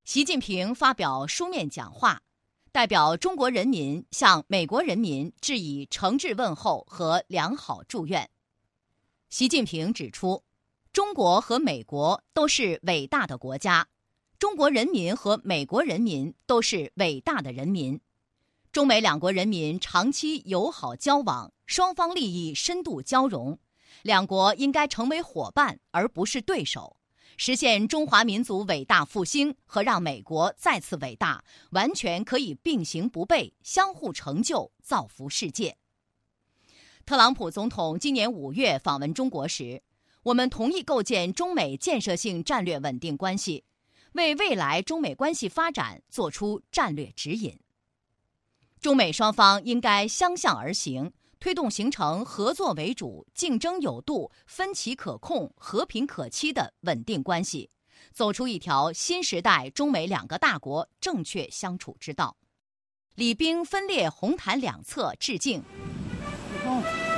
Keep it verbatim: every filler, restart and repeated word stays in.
习近平发表书面讲话，代表中国人民向美国人民致以诚挚问候和良好祝愿。习近平指出，中国和美国都是伟大的国家，中国人民和美国人民都是伟大的人民。中美两国人民长期友好交往，双方利益深度交融，两国应该成为伙伴而不是对手，实现中华民族伟大复兴和让美国再次伟大，完全可以并行不悖，相互成就，造福世界。特朗普总统今年五月访问中国时，我们同意构建中美建设性战略稳定关系，为未来中美关系发展作出战略指引。中美双方应该相向而行，推动形成合作为主、竞争有度、分歧可控、和平可期的稳定关系，走出一条新时代中美两个大国正确相处之道。礼兵分列红毯两侧致敬。